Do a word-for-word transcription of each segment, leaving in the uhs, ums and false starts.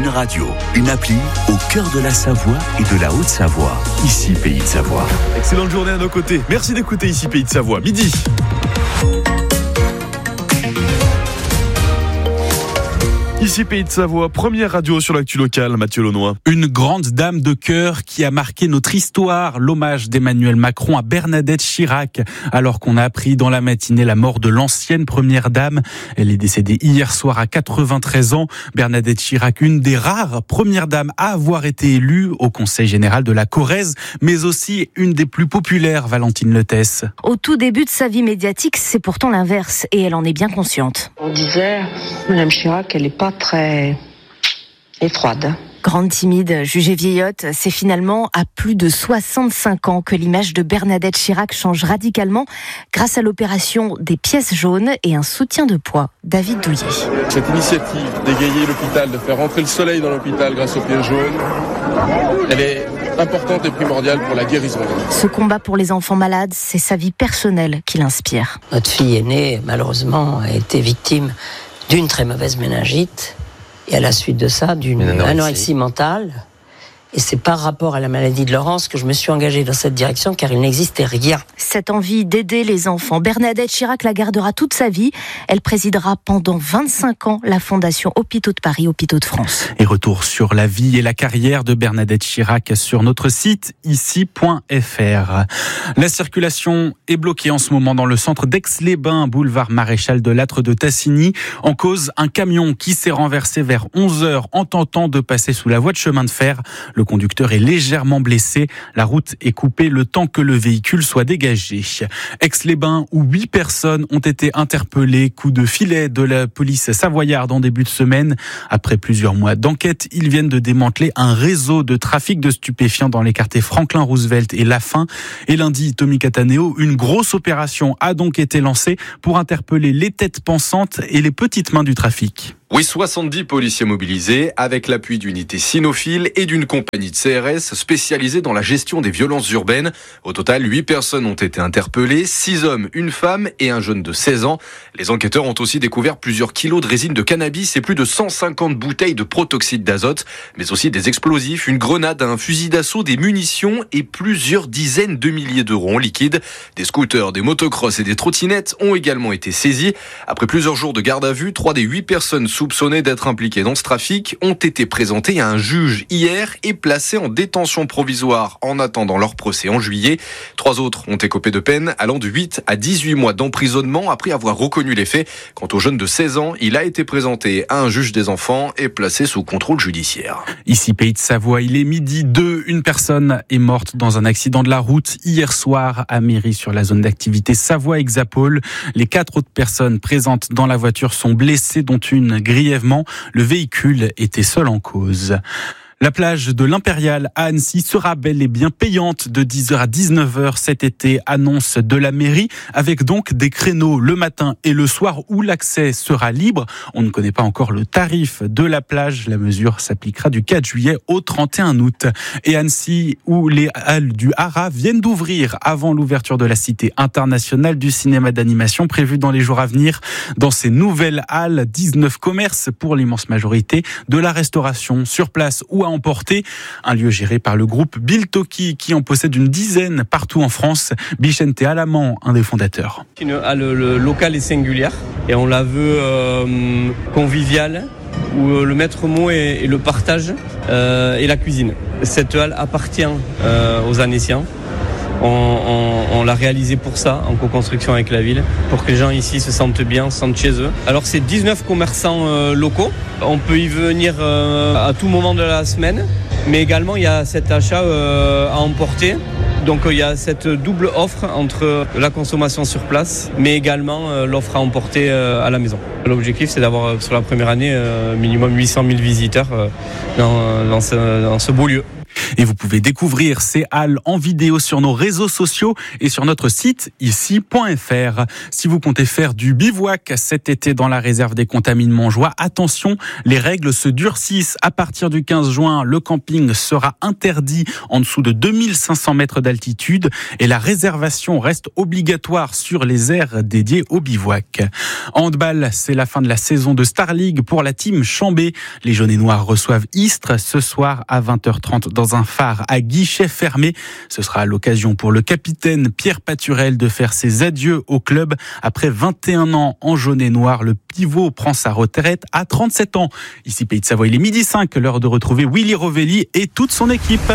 Une radio, une appli au cœur de la Savoie et de la Haute-Savoie. Ici, Pays de Savoie. Excellente journée à nos côtés. Merci d'écouter Ici, Pays de Savoie. Midi. Ici Pays de Savoie, première radio sur l'actu locale, Mathieu Launois. Une grande dame de cœur qui a marqué notre histoire, l'hommage d'Emmanuel Macron à Bernadette Chirac. Alors qu'on a appris dans la matinée la mort de l'ancienne première dame, elle est décédée hier soir à quatre-vingt-treize ans. Bernadette Chirac, une des rares premières dames à avoir été élue au Conseil général de la Corrèze, mais aussi une des plus populaires, Valentine Letès. Au tout début de sa vie médiatique, c'est pourtant l'inverse, et elle en est bien consciente. On disait, Madame Chirac, elle n'est pas très et froide. Grande timide, jugée vieillotte, c'est finalement à plus de soixante-cinq ans que l'image de Bernadette Chirac change radicalement grâce à l'opération des pièces jaunes et un soutien de poids. David Douillet. Cette initiative d'égayer l'hôpital, de faire rentrer le soleil dans l'hôpital grâce aux pièces jaunes, elle est importante et primordiale pour la guérison. Ce combat pour les enfants malades, c'est sa vie personnelle qui l'inspire. Notre fille aînée, malheureusement, a été victime d'une très mauvaise méningite et à la suite de ça, d'une anorexie, anorexie mentale. Et c'est par rapport à la maladie de Laurence que je me suis engagée dans cette direction, car il n'existait rien. Cette envie d'aider les enfants, Bernadette Chirac la gardera toute sa vie. Elle présidera pendant vingt-cinq ans la Fondation Hôpitaux de Paris, Hôpitaux de France. Et retour sur la vie et la carrière de Bernadette Chirac sur notre site ici point f r. La circulation est bloquée en ce moment dans le centre d'Aix-les-Bains, boulevard Maréchal de Lattre de Tassigny. En cause, un camion qui s'est renversé vers onze heures en tentant de passer sous la voie de chemin de fer. Le Le conducteur est légèrement blessé. La route est coupée le temps que le véhicule soit dégagé. Aix-les-Bains, où huit personnes ont été interpellées. Coup de filet de la police savoyarde en début de semaine. Après plusieurs mois d'enquête, ils viennent de démanteler un réseau de trafic de stupéfiants dans les quartiers Franklin Roosevelt et Lafin. Et lundi, Tommy Cataneo, une grosse opération a donc été lancée pour interpeller les têtes pensantes et les petites mains du trafic. Oui, soixante-dix policiers mobilisés avec l'appui d'unités cynophiles et d'une compagnie de C R S spécialisée dans la gestion des violences urbaines. Au total, huit personnes ont été interpellées, six hommes, une femme et un jeune de seize ans. Les enquêteurs ont aussi découvert plusieurs kilos de résine de cannabis et plus de cent cinquante bouteilles de protoxyde d'azote, mais aussi des explosifs, une grenade, un fusil d'assaut, des munitions et plusieurs dizaines de milliers d'euros en liquide. Des scooters, des motocross et des trottinettes ont également été saisis. Après plusieurs jours de garde à vue, trois des huit personnes soupçonnés d'être impliqués dans ce trafic ont été présentés à un juge hier et placés en détention provisoire en attendant leur procès en juillet. Trois autres ont écopé de peine allant de huit à dix-huit mois d'emprisonnement après avoir reconnu les faits. Quant au jeune de seize ans, il a été présenté à un juge des enfants et placé sous contrôle judiciaire. Ici, Pays de Savoie, il est midi deux. Une personne est morte dans un accident de la route hier soir à Méry sur la zone d'activité Savoie-Hexapole. Les quatre autres personnes présentes dans la voiture sont blessées, dont une grièvement. Le véhicule était seul en cause. La plage de l'Impérial à Annecy sera bel et bien payante de dix heures à dix-neuf heures cet été, annonce de la mairie, avec donc des créneaux le matin et le soir où l'accès sera libre. On ne connaît pas encore le tarif de la plage. La mesure s'appliquera du quatre juillet au trente et un août. Et Annecy, où les halles du Hara viennent d'ouvrir avant l'ouverture de la Cité internationale du cinéma d'animation prévue dans les jours à venir. Dans ces nouvelles halles, dix-neuf commerces pour l'immense majorité, de la restauration sur place ou à emporter. Un lieu géré par le groupe Biltoki qui en possède une dizaine partout en France. Bichente Alamand, un des fondateurs. Une halle locale et singulière et on la veut euh, conviviale, où le maître mot est, est le partage euh, et la cuisine. Cette halle appartient euh, aux Annéciens. On, on, on l'a réalisé pour ça, en co-construction avec la ville, pour que les gens ici se sentent bien, se sentent chez eux. Alors c'est dix-neuf commerçants euh, locaux, on peut y venir euh, à tout moment de la semaine, mais également il y a cet achat euh, à emporter. Donc il y a cette double offre entre la consommation sur place, mais également euh, l'offre à emporter euh, à la maison. L'objectif, c'est d'avoir euh, sur la première année euh, minimum huit cent mille visiteurs euh, dans, dans, ce, dans ce beau lieu. Et vous pouvez découvrir ces halles en vidéo sur nos réseaux sociaux et sur notre site ici point f r. Si vous comptez faire du bivouac cet été dans la réserve des Contamines Montjoie, attention, les règles se durcissent. À partir du quinze juin, le camping sera interdit en dessous de deux mille cinq cents mètres d'altitude et la réservation reste obligatoire sur les aires dédiées au bivouac. En handball, c'est la fin de la saison de Star League pour la team Chambé. Les jaunes et noirs reçoivent Istres ce soir à vingt heures trente dans un phare à guichet fermé. Ce sera l'occasion pour le capitaine Pierre Paturel de faire ses adieux au club. Après vingt et un ans en jaune et noir, le pivot prend sa retraite à trente-sept ans. Ici Pays de Savoie, il est midi cinq, l'heure de retrouver Willy Rovelli et toute son équipe.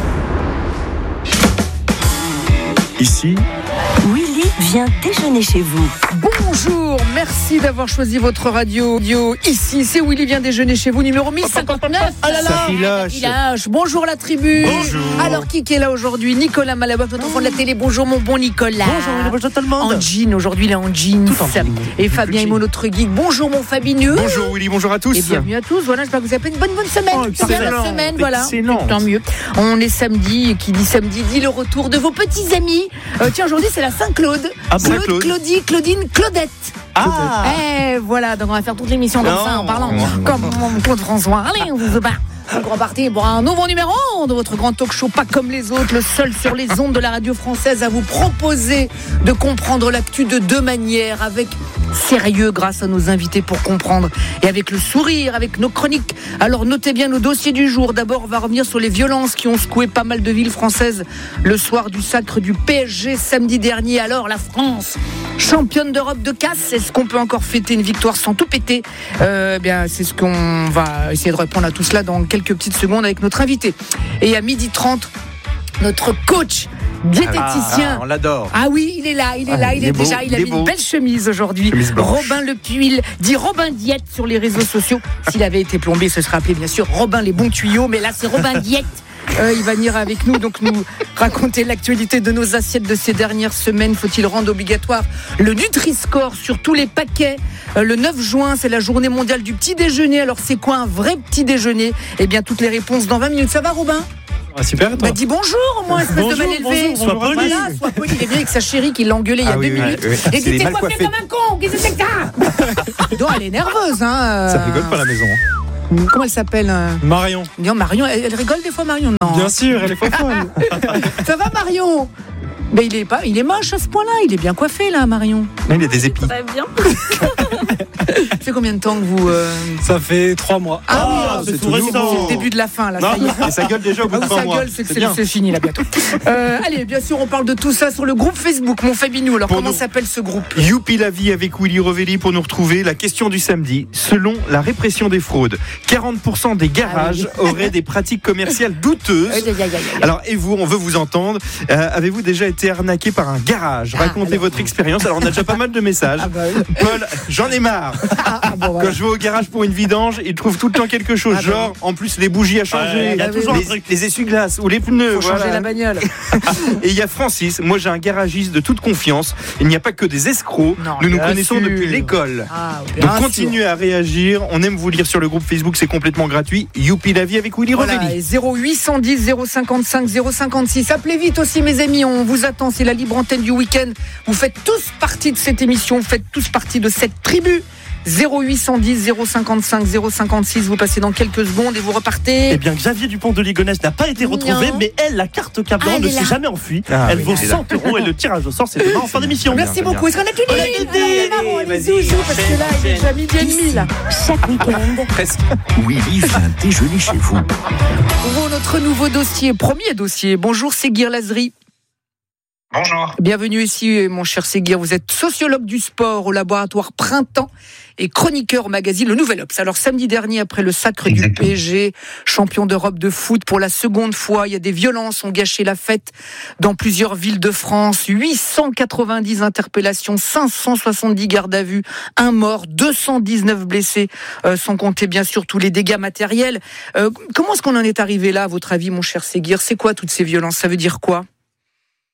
Ici, Willy vient déjeuner chez vous. Bonjour, merci d'avoir choisi votre radio. Ici, c'est Willy vient déjeuner chez vous, numéro mille cinquante-neuf. Ah là là, Safilache. Bonjour la tribu. Bonjour. Alors, qui est là aujourd'hui? Nicolas Malaboc, notre enfant de la télé. Bonjour mon bon Nicolas. Bonjour, bonjour tout le monde. En jean, aujourd'hui il est en jeans. Et Fabien Imo, notre geek. Bonjour mon Fabineux. Bonjour Willy, bonjour à tous. Et bienvenue à tous. Voilà, j'espère que vous avez une bonne bonne semaine. Oh, C'est bien la semaine, voilà. Excellent. Tant mieux. On est samedi, et qui dit samedi dit le retour de vos petits amis. Euh, tiens, aujourd'hui c'est la Saint-Claude. Ah bon, Claude, Claude. Claudie, Claudine, Claudette. Ah. Eh voilà, donc on va faire toute l'émission comme Non. ça en parlant comme mon Claude François. Allez, on vous bat. Un grand parti pour un nouveau numéro de votre grand talk show, pas comme les autres, le seul sur les ondes de la radio française à vous proposer de comprendre l'actu de deux manières, avec sérieux grâce à nos invités pour comprendre et avec le sourire, avec nos chroniques. Alors notez bien nos dossiers du jour. D'abord, on va revenir sur les violences qui ont secoué pas mal de villes françaises le soir du sacre du P S G samedi dernier. Alors la France, championne d'Europe de casse, est-ce qu'on peut encore fêter une victoire sans tout péter? euh, eh bien, c'est ce qu'on va essayer de répondre à tout cela dans quelques petites secondes avec notre invité. Et à midi trente, notre coach diététicien. Ah, on l'adore. Ah oui, il est là, il est Ah, là, il, il est, est beau, déjà, il a il est mis beau. une belle chemise aujourd'hui. Chemise blanche. Robin Le Puil, dit Robin Diète sur les réseaux sociaux. S'il avait été plombé, ce serait appelé bien sûr Robin les bons tuyaux, mais là c'est Robin Diète. Euh, il va venir avec nous, donc nous raconter l'actualité de nos assiettes de ces dernières semaines. Faut-il rendre obligatoire le Nutri-Score sur tous les paquets? euh, Le neuf juin, c'est la journée mondiale du petit déjeuner. Alors c'est quoi un vrai petit déjeuner? Eh bien, toutes les réponses dans vingt minutes. Ça va, Robin? Ah, super, toi. Bah dis bonjour au moins, espèce de mal élevé. bonjour, sois poli. Voilà, sois poli. Il est bien avec sa chérie qui l'a engueulé il y a Ah deux oui, oui, minutes. oui. Et C'est qui des était mal coiffé coiffés. comme un con. Qu'est-ce que c'est que ça? Donc elle est nerveuse, hein. Ça rigole pas à la maison. Comment elle s'appelle? euh Marion. Non, Marion, elle, elle rigole des fois, Marion? Non. Bien sûr, elle est folle. Ça va, Marion? Mais il est pas, il est moche à ce point-là. Il est bien coiffé là, Marion. Il y a des épis. Très bien. Ça fait combien de temps que vous euh... Ça fait trois mois. Ah, oui, Ah, alors, c'est c'est tout tout nouveau. récent. C'est le début de la fin là. Ça y est. Et ça gueule déjà au bout Ah de oui, trois ça mois. gueule, c'est que C'est c'est, bien. c'est fini là bientôt. Euh, allez, bien sûr, on parle de tout ça sur le groupe Facebook, mon Fabinou. Alors, Pour comment nous. s'appelle ce groupe? Youpi la vie avec Willy Rovelli pour nous retrouver. La question du samedi. Selon la répression des fraudes, quarante pour cent des garages Ah oui. auraient des pratiques commerciales douteuses. Aïe, aïe, aïe, aïe, aïe. Alors, et vous, on veut vous entendre. Euh, avez-vous déjà été arnaqué par un garage? Ah, Racontez alors. votre expérience. Alors, on a déjà pas mal de messages. Ah bah oui. Paul, j'en ai marre. Ah, ah, bon, voilà. Quand je vais au garage pour une vidange, ils trouvent tout le temps quelque chose. Ah bah genre, en plus, les bougies à changer, Ouais, il y a toujours un les, truc. les essuie-glaces ou les pneus. Faut changer voilà. la bagnole. Et il y a Francis. Moi, j'ai un garagiste de toute confiance. Il n'y a pas que des escrocs. Non, Nous nous bien connaissons sûr. depuis l'école. Ah, bien Donc sûr. continuez à réagir. On aime vous lire sur le groupe Facebook, c'est complètement gratuit. Youpi la vie avec Willy Voilà, Rovelli. et zéro huit cent dix zéro cinquante-cinq zéro cinquante-six. Appelez vite aussi mes amis, on vous attend, c'est la libre antenne du week-end. Vous faites tous partie de cette émission, vous faites tous partie de cette tribu. zéro huit cent dix zéro cinquante-cinq zéro cinquante-six, vous passez dans quelques secondes et vous repartez. Eh bien, Xavier Dupont de Ligonnès n'a pas été retrouvé, Non. mais elle, la carte Cap Ah, Blanc, elle ne est s'est là. jamais enfuie. Ah, elle oui, vaut elle est là. cent euros et le tirage au sort, c'est demain en fin d'émission. Merci bien, beaucoup. Est-ce qu'on a tout dit? On a tout dit. Alors, on démarre, on est Vas-y, zouzou, parce que là, il est déjà midi et demi là. Chaque week-end, Presque. Willy vient déjeuner chez vous. Ouvrons notre nouveau dossier, premier dossier. Bonjour Séguir Lazri. Bonjour. Bienvenue ici, mon cher Séguir. Vous êtes sociologue du sport au laboratoire Printemps et chroniqueur au magazine Le Nouvel Obs. Alors, samedi dernier, après le sacre Exactement. du P S G, champion d'Europe de foot pour la seconde fois, il y a des violences ont gâché la fête dans plusieurs villes de France. huit cent quatre-vingt-dix interpellations, cinq cent soixante-dix gardes à vue, un mort, deux cent dix-neuf blessés, euh, sans compter bien sûr tous les dégâts matériels. Euh, comment est-ce qu'on en est arrivé là, à votre avis, mon cher Séguir? C'est quoi toutes ces violences? Ça veut dire quoi?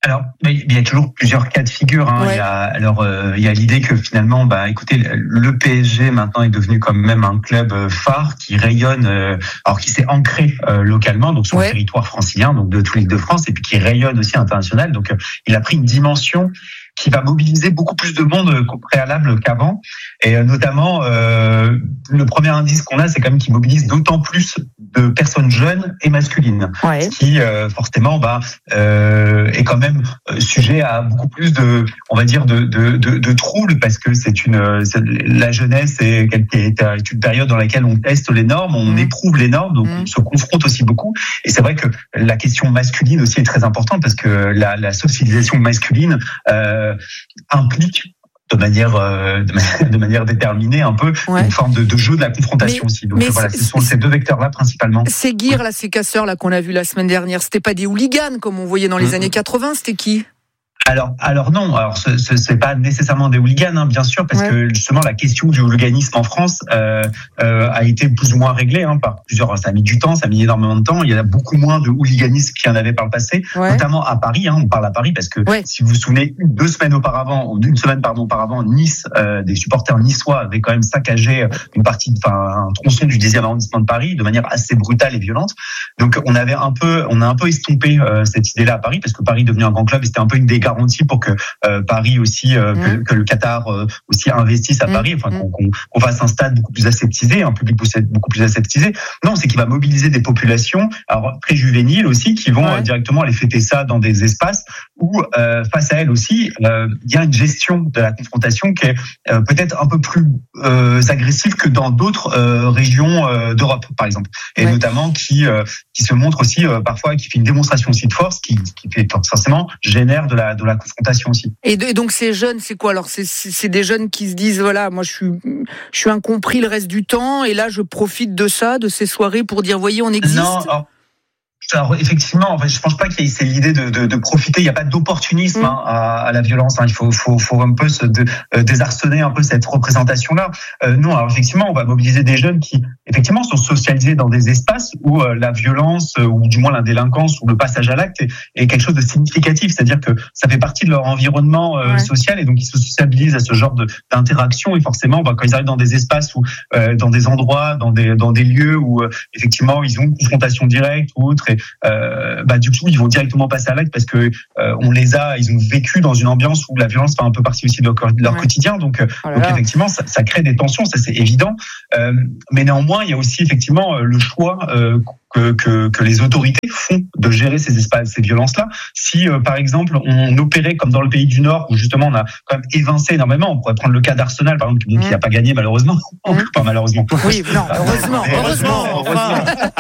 Alors, il y a toujours plusieurs cas de figure. Hein. Ouais. Il y a, alors, euh, il y a l'idée que finalement, bah, écoutez, le P S G maintenant est devenu quand même un club phare qui rayonne, euh, alors qui s'est ancré euh, localement, donc sur ouais. le territoire francilien, donc de toute l'Île-de-France, et puis qui rayonne aussi international. Donc, euh, il a pris une dimension qui va mobiliser beaucoup plus de monde qu'au préalable qu'avant. Et notamment, euh, le premier indice qu'on a, c'est quand même qu'il mobilise d'autant plus de personnes jeunes et masculines, ouais. ce qui euh, forcément bah, euh, est quand même sujet à beaucoup plus de, on va dire, de, de, de, de troubles, parce que c'est une, c'est, la jeunesse est, est une période dans laquelle on teste les normes, on mmh. éprouve les normes, donc mmh. on se confronte aussi beaucoup. Et c'est vrai que la question masculine aussi est très importante, parce que la, la socialisation masculine euh, implique de manière euh, de manière de manière déterminée un peu ouais. une forme de, de jeu de la confrontation mais, aussi. Donc mais voilà, ce sont ces deux vecteurs-là principalement. Ces guirs là, ces casseurs là qu'on a vu la semaine dernière, c'était pas des hooligans comme on voyait dans les mmh. années quatre-vingts, c'était qui ? Alors, alors non. Alors, ce, ce c'est pas nécessairement des hooligans, hein, bien sûr, parce ouais. que justement la question du hooliganisme en France euh, euh, a été plus ou moins réglée hein, par plusieurs. Ça a mis du temps, ça a mis énormément de temps. Il y a beaucoup moins de hooliganisme qu'il y en avait par le passé, ouais. notamment à Paris. Hein, on parle à Paris parce que ouais. si vous vous souvenez, deux semaines auparavant, une semaine pardon auparavant, Nice, euh, des supporters niçois avaient quand même saccagé une partie, enfin un tronçon du dixième arrondissement de Paris de manière assez brutale et violente. Donc, on avait un peu, on a un peu estompé euh, cette idée-là à Paris, parce que Paris est devenu un grand club et c'était un peu une des garanties pour que euh, Paris aussi, euh, mmh. que, que le Qatar euh, aussi investisse à mmh. Paris, enfin qu'on, qu'on, qu'on fasse un stade beaucoup plus aseptisé, un public beaucoup plus aseptisé. Non, c'est qu'il va mobiliser des populations, alors très juvéniles aussi, qui vont ouais. euh, directement aller fêter ça dans des espaces où, euh, face à elles aussi, euh, il y a une gestion de la confrontation qui est euh, peut-être un peu plus euh, agressive que dans d'autres euh, régions euh, d'Europe, par exemple, et ouais. notamment qui euh, qui se montre aussi euh, parfois, qui fait une démonstration aussi de force, qui, qui fait forcément génère de la de la confrontation aussi. Et, de, et donc ces jeunes, c'est quoi alors? C'est, c'est, c'est des jeunes qui se disent voilà, moi je suis je suis incompris le reste du temps et là je profite de ça, de ces soirées pour dire voyez on existe. Non, alors, alors effectivement, en fait, je pense pas qu'il y ait c'est l'idée de, de, de profiter. Il n'y a pas d'opportunisme mmh. hein, à, à la violence. Hein. Il faut, faut, faut un peu se de, euh, désarçonner un peu cette représentation-là. Euh, non, alors effectivement, on va mobiliser des jeunes qui, effectivement, sont socialisés dans des espaces où euh, la violence euh, ou du moins la délinquance ou le passage à l'acte est, est quelque chose de significatif. C'est-à-dire que ça fait partie de leur environnement euh, ouais. social et donc ils se sociabilisent à ce genre de, d'interaction. Et forcément, bah, quand ils arrivent dans des espaces ou euh, dans des endroits, dans des dans des lieux où euh, effectivement ils ont une confrontation directe ou autre. Et, Euh, bah du coup ils vont directement passer à l'acte parce que euh, on les a, ils ont vécu dans une ambiance où la violence fait un peu partie aussi de leur, de leur ouais. quotidien, donc, oh donc effectivement ça, ça crée des tensions, ça c'est évident, euh, mais néanmoins il y a aussi effectivement le choix euh, Que, que, que les autorités font de gérer ces espaces, ces violences-là. Si, euh, par exemple, on opérait comme dans le pays du Nord, où justement on a quand même évincé énormément, on pourrait prendre le cas d'Arsenal, par exemple, qui n'a mmh. pas gagné malheureusement. Mmh. Pas malheureusement. Oui, non, heureusement, heureusement. heureusement.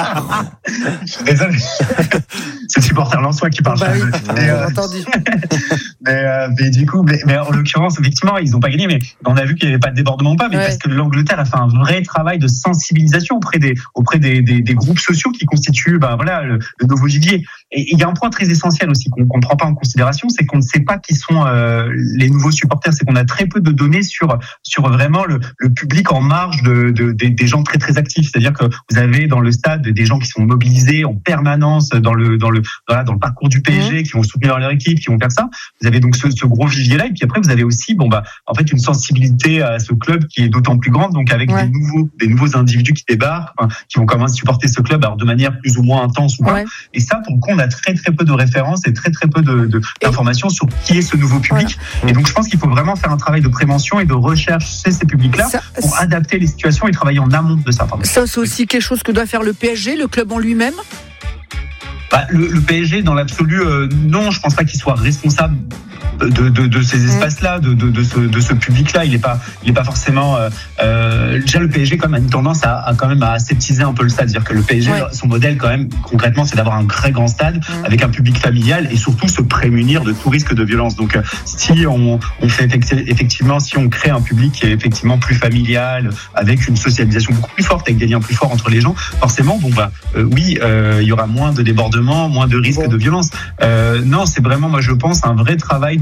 Je suis désolé. C'est le supporter lensois qui parle. Bah oui, mais, euh, entendu. mais, euh, mais du coup, mais, mais en l'occurrence, effectivement, ils n'ont pas gagné, mais on a vu qu'il n'y avait pas de débordement ou pas, mais ouais. parce que l'Angleterre a fait un vrai travail de sensibilisation auprès des, auprès des, des, des groupes sociaux qui constitue ben voilà le, le nouveau vivier. Et il y a un point très essentiel aussi qu'on ne prend pas en considération, c'est qu'on ne sait pas qui sont euh, les nouveaux supporters. C'est qu'on a très peu de données sur sur vraiment le, le public en marge de, de, de des gens très très actifs. C'est-à-dire que vous avez dans le stade des gens qui sont mobilisés en permanence dans le dans le voilà, dans le parcours du P S G, mmh. qui vont soutenir leur équipe, qui vont faire ça. Vous avez donc ce, ce gros vivier-là, et puis après vous avez aussi bon bah en fait une sensibilité à ce club qui est d'autant plus grande, donc avec ouais. des nouveaux des nouveaux individus qui débarquent, enfin, qui vont commencer à supporter ce club alors de manière plus ou moins intense ou pas. Ouais. Et ça, pour le coup, on a très très peu de références et très très peu de, de d'informations sur qui est ce nouveau public. Voilà. Et donc, je pense qu'il faut vraiment faire un travail de prévention et de recherche chez ces publics-là ça, pour c'est... adapter les situations et travailler en amont de ça. Pardon. Ça, c'est aussi quelque chose que doit faire le P S G, le club en lui-même. Bah, le, le P S G, dans l'absolu, euh, non, je pense pas qu'il soit responsable de, de, de ces espaces-là, de, de, de, ce, de ce public-là. Il est pas, il est pas forcément. Euh, euh, déjà, le P S G quand même a une tendance à, à quand même à aseptiser un peu le stade. C'est-à-dire que le P S G, ouais. son modèle quand même, concrètement, c'est d'avoir un très grand stade mmh. avec un public familial et surtout se prémunir de tout risque de violence. Donc, si on, on fait effectivement, si on crée un public qui est effectivement plus familial, avec une socialisation beaucoup plus forte, avec des liens plus forts entre les gens, forcément, bon bah euh, oui, euh, il y aura moins de débordements, moins de risques bon. de violence. Euh, non, c'est vraiment, moi, je pense, un vrai travail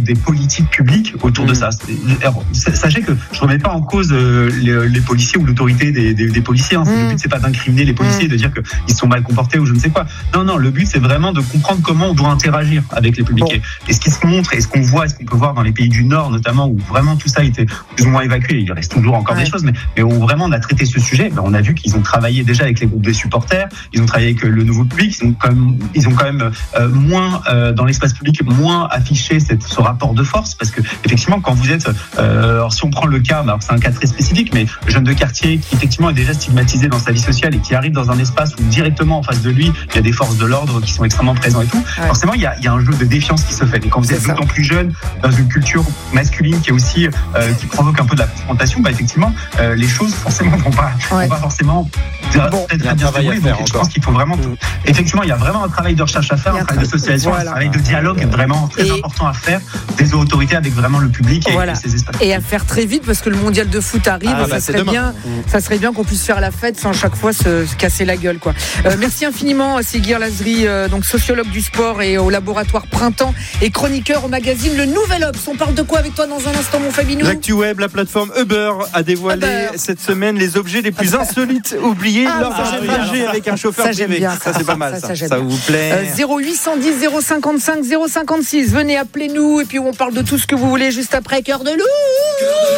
des politiques publiques autour mmh. de ça. Alors, sachez que je ne remets pas en cause euh, les, les policiers ou l'autorité des, des, des policiers. Hein. Mmh. Le but, c'est pas d'incriminer les policiers, mmh. de dire qu'ils sont mal comportés ou je ne sais quoi. Non, non, le but, c'est vraiment de comprendre comment on doit interagir avec les publics. Bon. Et ce qui se montre et ce qu'on voit, et ce qu'on peut voir dans les pays du Nord, notamment, où vraiment tout ça a été plus ou moins évacué, il reste toujours encore ouais. des choses, mais, mais où vraiment on a traité ce sujet, ben, on a vu qu'ils ont travaillé déjà avec les groupes de supporters, ils ont travaillé avec le nouveau public, ils ont quand même, ils ont quand même euh, moins, euh, dans l'espace public, moins affiché cette, ce rapport de force, parce que effectivement, quand vous êtes, euh, alors si on prend le cas, alors c'est un cas très spécifique, mais jeune de quartier qui effectivement est déjà stigmatisé dans sa vie sociale et qui arrive dans un espace où directement en face de lui, il y a des forces de l'ordre qui sont extrêmement présentes et tout, ouais. forcément, il y, a, il y a un jeu de défiance qui se fait. Et quand vous êtes d'autant plus jeune, dans une culture masculine qui est aussi, euh, qui provoque un peu de la confrontation, bah effectivement, euh, les choses forcément vont pas, ouais. vont pas forcément bon, très bien se dérouler. Donc, je pense qu'il faut vraiment, mmh. effectivement, il y a vraiment un travail de recherche à faire, un travail de socialisation, voilà. un travail de dialogue vraiment très et important à faire des autorités avec vraiment le public et, voilà. et ses espaces. Et à faire très vite parce que le mondial de foot arrive, ah, ça, bah, serait bien, mmh. ça serait bien qu'on puisse faire la fête sans chaque fois se, se casser la gueule, quoi. Euh, merci infiniment, Séguir Lazri, euh, donc sociologue du sport et au laboratoire Printemps et chroniqueur au magazine Le Nouvel Obs. On parle de quoi avec toi dans un instant, mon Fabinou? L'actu web, la plateforme Uber a dévoilé Uber. cette semaine les objets les plus insolites oubliés ah, lors d'un trajet avec un chauffeur ça, privé. Bien, ça, ça c'est pas mal. Ça, ça, ça, ça vous plaît? euh, zéro huit cent dix zéro cinquante-cinq zéro cinquante-six. Venez, appelez-nous et puis on parle de tout ce que vous voulez juste après Cœur de Loup.